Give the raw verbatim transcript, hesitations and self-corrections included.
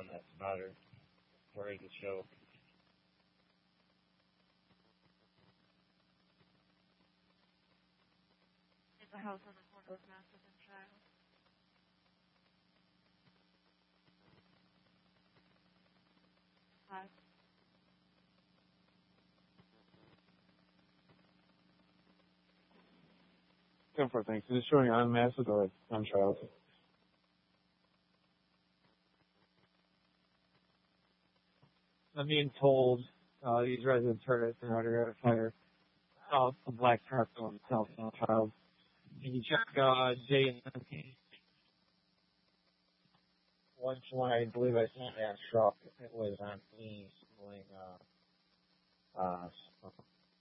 on that's about her ready to show. There's a house on the corner of Massive and Child. Five. Go for it, thanks. Is it showing on Massive or on Child? I'm being told uh, these residents heard it and already had a fire south of Black Tarp on South South Child. Can you check uh, J and M? One one, I believe I sent that truck. It was on E going uh, uh,